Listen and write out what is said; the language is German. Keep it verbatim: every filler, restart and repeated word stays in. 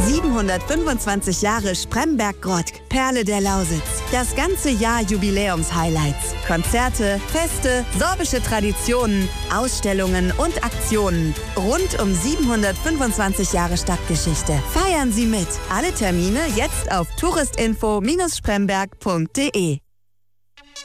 siebenhundertfünfundzwanzig Jahre Spremberg-Grottg, Perle der Lausitz. Das ganze Jahr Jubiläums-Highlights. Konzerte, Feste, sorbische Traditionen, Ausstellungen und Aktionen. Rund um siebenhundertfünfundzwanzig Jahre Stadtgeschichte. Feiern Sie mit. Alle Termine jetzt auf touristinfo Bindestrich spremberg punkt de.